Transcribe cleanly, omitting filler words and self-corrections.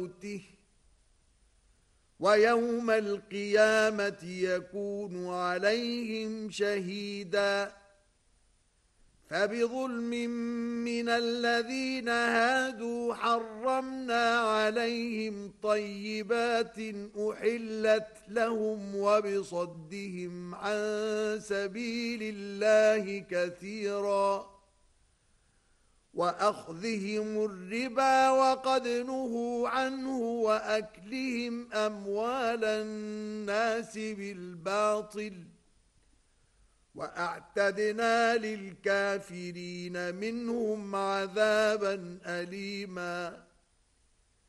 ويوم القيامة يكون عليهم شهيدا. فبظلم من الذين هادوا حرمنا عليهم طيبات أحلت لهم وبصدهم عن سبيل الله كثيرا وأخذهم الربا وقد نهوا عنه وأكلهم أموال الناس بالباطل وأعتدنا للكافرين منهم عذابا أليما.